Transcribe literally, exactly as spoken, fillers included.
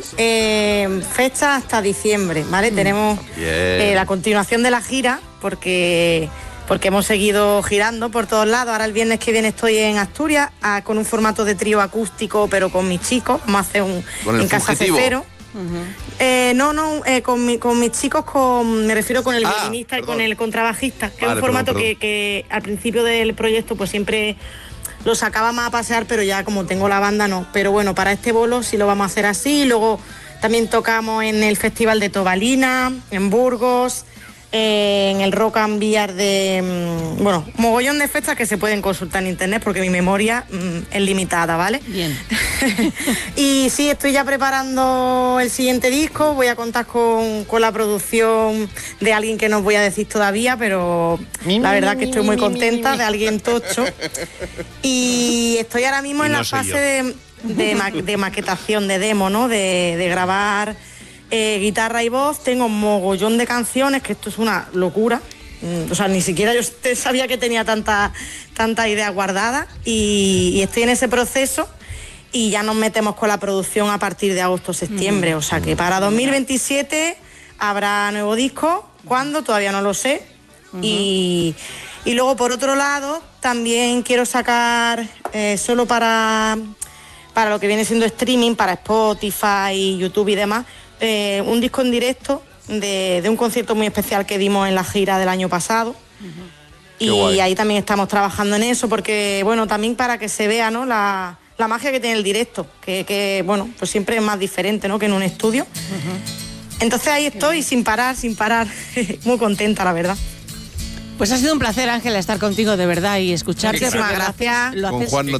Eh, fecha hasta diciembre, ¿vale? Mm. Tenemos eh, la continuación de la gira porque, porque hemos seguido girando por todos lados. Ahora el viernes que viene estoy en Asturias a, con un formato de trío acústico, pero con mis chicos. Vamos a hacer un en Casa Cecero. Uh-huh. Eh, no, no, eh, con, mi, con mis chicos, con, me refiero con el ah, violinista y con el contrabajista, que vale, es un formato perdón, perdón. Que, que al principio del proyecto pues siempre lo sacaba más a pasear, pero ya como tengo la banda no. Pero bueno, para este bolo sí lo vamos a hacer así. Luego también tocamos en el Festival de Tobalina, en Burgos, eh, en el Rock and Beer de... Mmm, bueno, mogollón de fechas que se pueden consultar en internet porque mi memoria mmm, es limitada, ¿vale? Bien. Y sí, estoy ya preparando el siguiente disco. Voy a contar con, con la producción de alguien que no os voy a decir todavía, pero la verdad que estoy muy contenta, de alguien tocho. Y estoy ahora mismo y en no la fase de, de, ma- de maquetación, de demo, ¿no? De, de grabar eh, guitarra y voz. Tengo un mogollón de canciones, que esto es una locura. O sea, ni siquiera yo sabía que tenía tanta, tanta idea guardada. Y, y estoy en ese proceso. Y ya nos metemos con la producción a partir de agosto-septiembre. O sea que para dos mil veintisiete habrá nuevo disco. ¿Cuándo? Todavía no lo sé. Uh-huh. Y, y luego, por otro lado, también quiero sacar eh, solo para, para lo que viene siendo streaming, para Spotify, YouTube y demás, eh, un disco en directo de, de un concierto muy especial que dimos en la gira del año pasado. Uh-huh. Y ahí también estamos trabajando en eso, porque, bueno, también para que se vea, ¿no?, la... la magia que tiene el directo, que, que bueno, pues siempre es más diferente, ¿no?, que en un estudio. Uh-huh. Entonces ahí estoy, sin parar, sin parar, muy contenta, la verdad. Pues ha sido un placer, Ángela, estar contigo de verdad y escucharte. Muchísimas gracias. Lo haces, lo haces